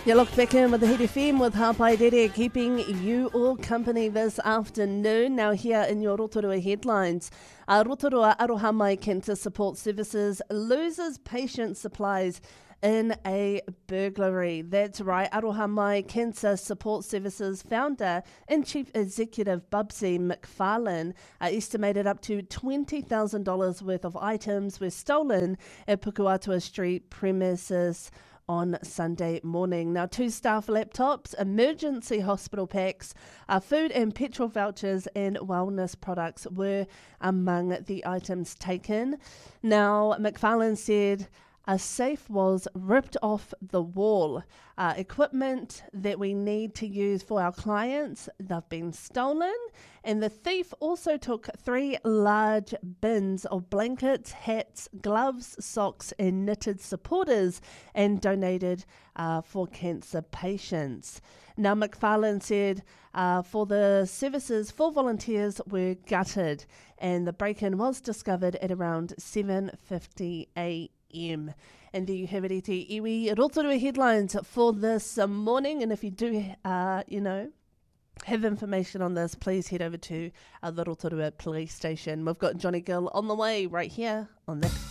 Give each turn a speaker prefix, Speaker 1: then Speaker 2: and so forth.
Speaker 1: You look back in with the Hit FM with Hapai Dere, keeping you all company this afternoon. Now here in your Rotorua headlines, Rotorua Aroha Mai Cancer Support Services loses patient supplies in a burglary. That's right, Aroha Mai Cancer Support Services founder and Chief Executive Bubsy McFarlane estimated up to $20,000 worth of items were stolen at Pukuatua Street premises on Sunday morning. Now, 2 staff laptops, emergency hospital packs, food and petrol vouchers and wellness products were among the items taken. Now, McFarlane said a safe was ripped off the wall. Equipment that we need to use for our clients, they've been stolen. And the thief also took 3 large bins of blankets, hats, gloves, socks and knitted supporters and donated for cancer patients. Now, McFarlane said for the services, 4 volunteers were gutted and the break-in was discovered at around 7:50 a.m. And there you have it, iwi Rotorua headlines for this morning. And if you do, have information on this, please head over to the Rotorua police station. We've got Johnny Gill on the way right here on that.